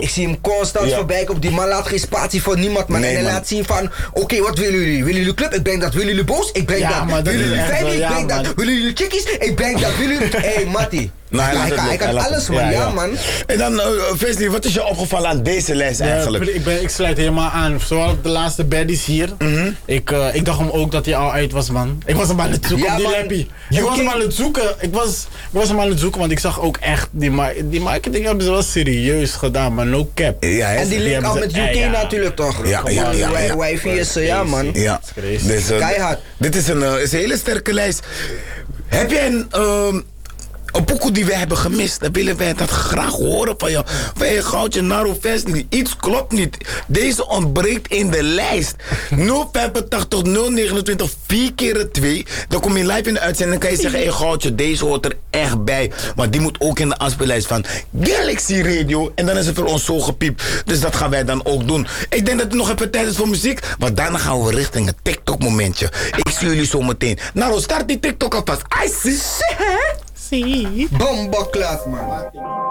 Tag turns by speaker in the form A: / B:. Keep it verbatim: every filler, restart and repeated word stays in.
A: Ik zie hem constant
B: Ja.
A: voorbij komen. Die man laat geen spatie voor niemand, man.
B: Nee,
A: en hij
B: man.
A: laat zien van, oké, okay, wat willen jullie? Willen jullie club? Ik breng dat. Willen jullie boos? Ik breng
C: Ja,
A: dat.
C: maar dat
A: willen
C: is
A: jullie
C: echt
A: vijf?
C: wel,
A: Ik
C: ja,
A: breng dat.
C: man.
A: Willen jullie chickies? Ik breng dat. Willen jullie... Hé, hey, Mattie.
B: Nou, hij laat
A: hij
B: het
A: kan, hij
B: lukken,
A: kan
B: hij laat
A: alles,
B: het-
A: man.
B: ja,
A: Ja,
B: ja.
A: man.
B: En dan, uh, Wesley, wat is je opgevallen aan deze lijst
C: Ja,
B: eigenlijk?
C: ik, ben, ik sluit helemaal aan. Zoals op de laatste baddies hier.
B: Mhm.
C: ik, uh, ik dacht hem ook dat hij al uit was, man. Ik was hem aan het zoeken
A: Ja,
C: op die
A: man.
C: lappie. Ik
A: U
C: was hem
A: K
C: aan het zoeken. Ik was, ik was hem aan het zoeken, want ik zag ook echt... Die, ma die marketing hebben ze wel serieus gedaan, maar no cap.
B: Ja, hè?
A: En die
C: Die
A: link al
C: hebben
A: met
C: ze-
A: U K
C: ja, ja.
A: natuurlijk, toch?
B: Ja, ja, ja,
A: Wi-
B: ja.
A: Wifi is, eh, ja, man.
B: Ja,
C: crazy.
B: dus, uh,
A: Keihard.
B: dit is een, uh, is een hele sterke lijst. Heb jij een, uh, een pokoe die we hebben gemist? Dan willen wij dat graag horen van jou. Van je goudje, Naro Wesley. Iets klopt niet. Deze ontbreekt in de lijst. nul vijfentachtig nul negenentwintig vier keer twee. Dan kom je live in de uitzending en kan je zeggen... Hé hey, goudje, deze hoort er echt bij. Maar die moet ook in de afspeellijst van Galaxy Radio. En dan is het voor ons zo gepiept. Dus dat gaan wij dan ook doen. Ik denk dat het nog even tijd is voor muziek. Want daarna gaan we richting het TikTok momentje. Ik zie jullie zo meteen. Naro, start die TikTok alvast. I see.
C: Zie.
A: Bomba klaar, man.